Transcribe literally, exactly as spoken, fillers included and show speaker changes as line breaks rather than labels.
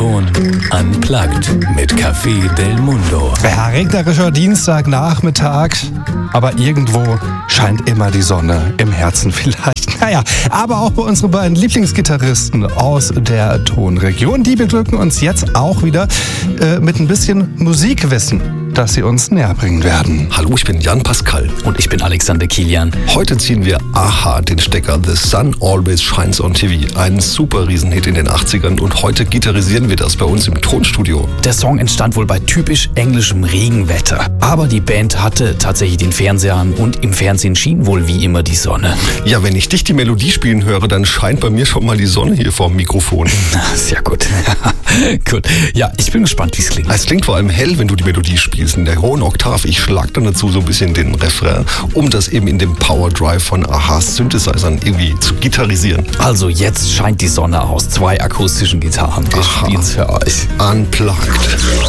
Ton unplugged mit Café del Mundo.
Ja, regnerischer Dienstagnachmittag, aber irgendwo scheint immer die Sonne im Herzen vielleicht. Naja, aber auch bei unseren beiden Lieblingsgitarristen aus der Tonregion. Die beglücken uns jetzt auch wieder äh, mit ein bisschen Musikwissen, das sie uns näher bringen werden.
Hallo, ich bin Jan Pascal.
Und ich bin Alexander Kilian.
Heute ziehen wir a-ha den Stecker The Sun Always Shines on T V. Ein super Riesenhit in den achtzigern und heute gitarrisieren wir das bei uns im Tonstudio.
Der Song entstand wohl bei typisch englischem Regenwetter. Aber die Band hatte tatsächlich den Fernseher an und im Fernsehen schien wohl wie immer die Sonne.
Ja, wenn ich dich die Melodie spielen höre, dann scheint bei mir schon mal die Sonne hier vorm Mikrofon.
Sehr gut. Gut. Ja, ich bin gespannt, wie es klingt.
Es klingt vor allem hell, wenn du die Melodie spielst in der hohen Oktav. Ich schlag dann dazu so ein bisschen den Refrain, um das eben in dem Power Drive von a-ha's Synthesizern irgendwie zu gitarrisieren.
Also jetzt scheint die Sonne aus zwei akustischen Gitarren. Wir spielen's für euch.
Unplugged.